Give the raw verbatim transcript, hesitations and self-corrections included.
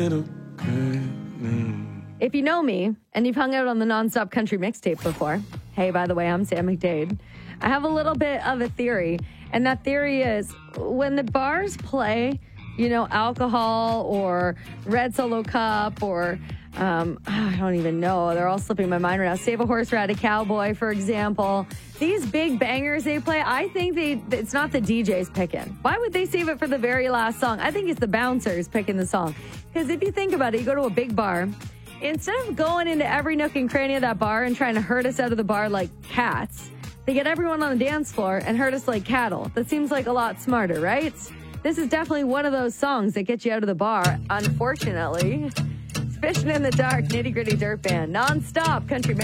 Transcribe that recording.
If you know me and you've hung out on the Nonstop Country Mixtape before, hey, by the way, I'm Sam McDade. I have a little bit of a theory, and that theory is when the bars play, you know, alcohol or Red Solo Cup or um, I don't even know. They're all slipping my mind right now. Save a Horse, Ride a Cowboy, for example. These big bangers they play, I think they it's not the D Js picking. Why would they save it for the very last song? I think it's the bouncers picking the song. Because if you think about it, you go to a big bar. Instead of going into every nook and cranny of that bar and trying to herd us out of the bar like cats, they get everyone on the dance floor and herd us like cattle. That seems like a lot smarter, right? This is definitely one of those songs that gets you out of the bar, unfortunately. It's Fishing in the Dark, Nitty Gritty Dirt Band, non-stop country.